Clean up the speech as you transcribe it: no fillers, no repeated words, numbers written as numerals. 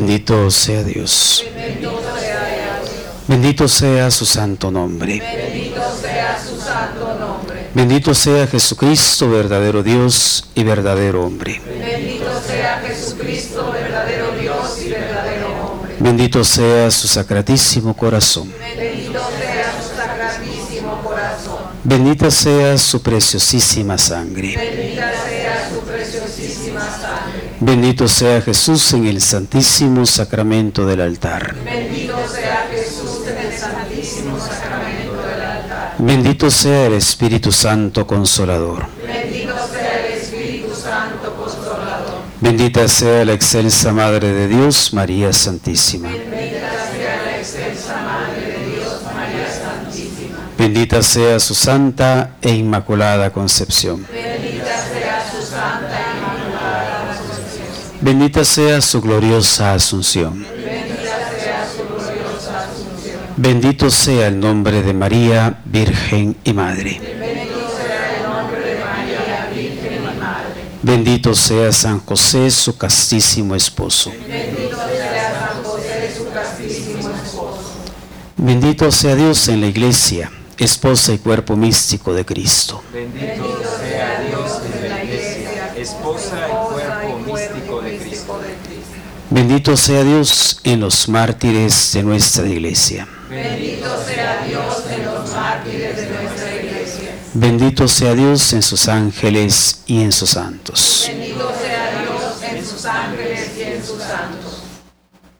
Bendito sea Dios. Bendito sea su santo nombre. Bendito sea su santo nombre. Bendito sea Jesucristo, verdadero Dios y verdadero hombre. Bendito sea Jesucristo, verdadero Dios y verdadero hombre. Bendito sea su sacratísimo corazón. Bendito sea su sacratísimo corazón. Bendita sea su preciosísima sangre. Bendita sea su preciosísima sangre. Bendito sea Jesús en el santísimo sacramento del altar. Bendito sea Jesús en el santísimo sacramento del altar. Bendito sea el Espíritu Santo Consolador. Bendito sea el Espíritu Santo Consolador. Bendita sea la excelsa Madre de Dios, María Santísima. Bendita sea la excelsa Madre de Dios, María Santísima. Bendita sea su santa e inmaculada concepción. Bendita sea su santa y inmaculada concepción. Bendita sea su gloriosa asunción. Bendita sea su gloriosa asunción. Bendito sea el nombre de María, Virgen y Madre. Bendito sea el nombre de María, Virgen y Madre. Bendito sea San José, su castísimo esposo. Bendito sea San José, su castísimo esposo. Bendito sea Dios en la Iglesia, esposa y cuerpo místico de Cristo. Bendito sea Dios en la Iglesia, esposa y cuerpo místico de Cristo. Bendito sea Dios en los mártires de nuestra Iglesia. Bendito sea Dios en los mártires de nuestra Iglesia. Bendito sea Dios en sus ángeles y en sus santos. Bendito sea Dios en sus ángeles y en sus santos.